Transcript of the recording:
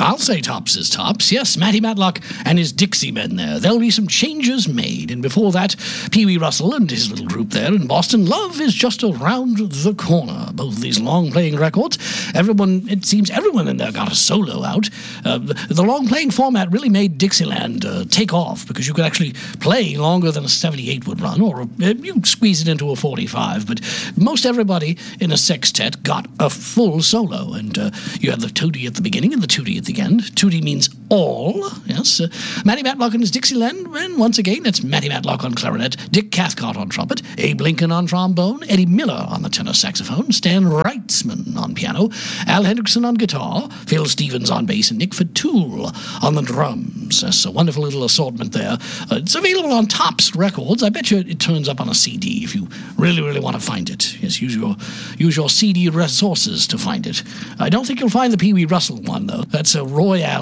I'll say tops is tops. Yes, Matty Matlock and his Dixie Men there. There'll be some changes made. And before that, Pee Wee Russell and his little group there in Boston. Love is just around the corner. Both of these long-playing records. It seems everyone in there got a solo out. The long-playing format really made Dixieland take off because you could actually play longer than a 78 would run, or you squeeze it into a 45. But most everybody in a sextet got a full solo. And you had the tootie at the beginning and the tootie at the end. Tootie means all, yes. Matty Matlock and his Dixieland, and once again, it's Matty Matlock on clarinet, Dick Cathcart on trumpet, Abe Lincoln on trombone, Eddie Miller on the tenor saxophone, Stan Wrightsman on piano, Al Hendrickson on guitar, Phil Stevens on bass, and Nick Fatoul on the drums. That's a wonderful little assortment there. It's available on Tops Records. I bet you it turns up on a CD if you really, really want to find it. Yes, use your CD resources to find it. I don't think you'll find the Pee Wee Russell one, though. That's a Royale